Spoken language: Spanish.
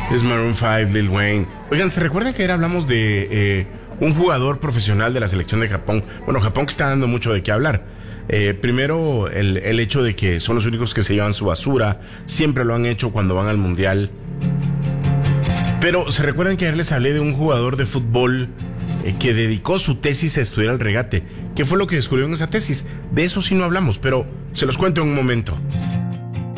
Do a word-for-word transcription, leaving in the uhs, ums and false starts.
Es Maroon cinco, Lil Wayne. Oigan, ¿se recuerdan que ayer hablamos de eh, un jugador profesional de la selección de Japón? Bueno, Japón que está dando mucho de qué hablar. Eh, primero, el, el hecho de que son los únicos que se llevan su basura. Siempre lo han hecho cuando van al mundial. Pero, ¿se recuerdan que ayer les hablé de un jugador de fútbol eh, que dedicó su tesis a estudiar el regate? ¿Qué fue lo que descubrió en esa tesis? De eso sí no hablamos, pero se los cuento en un momento.